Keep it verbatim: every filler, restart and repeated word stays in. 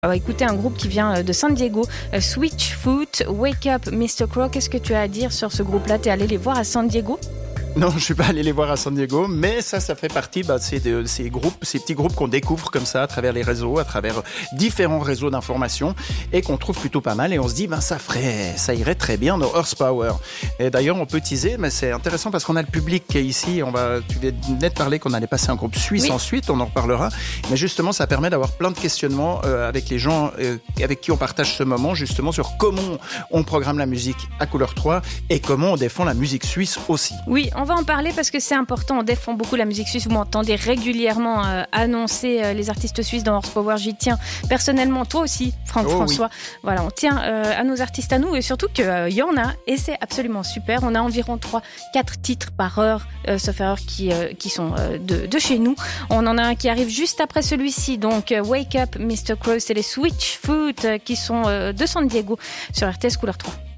On va écouter un groupe qui vient de San Diego, Switchfoot, Wake Up mister Crow. Qu'est-ce que tu as à dire sur ce groupe-là? T'es allé les voir à San Diego? Non, je suis pas allé les voir à San Diego, mais ça, ça fait partie bah, de ces, de ces groupes, ces petits groupes qu'on découvre comme ça à travers les réseaux, à travers différents réseaux d'information et qu'on trouve plutôt pas mal. Et on se dit, ben ça ferait, ça irait très bien dans Horsepower. Et d'ailleurs, on peut teaser, mais c'est intéressant parce qu'on a le public qui est ici. On va, tu venais de parler qu'on allait passer un groupe suisse oui. ensuite, on en reparlera. Mais justement, ça permet d'avoir plein de questionnements euh, avec les gens euh, avec qui on partage ce moment, justement sur comment on programme la musique à Couleur trois et comment on défend la musique suisse aussi. Oui. On va en parler parce que c'est important, on défend beaucoup la musique suisse. Vous m'entendez régulièrement euh, annoncer euh, les artistes suisses dans Horsepower. J'y tiens personnellement, toi aussi, Franck oh, François. Oui. Voilà, on tient euh, à nos artistes à nous et surtout qu'il euh, y en a et c'est absolument super. On a environ trois quatre titres par heure, euh, sauf erreur, qui, euh, qui sont euh, de, de chez nous. On en a un qui arrive juste après celui-ci, donc euh, Wake Up mister Crow, c'est les Switchfoot euh, qui sont euh, de San Diego sur R T S Couleur trois.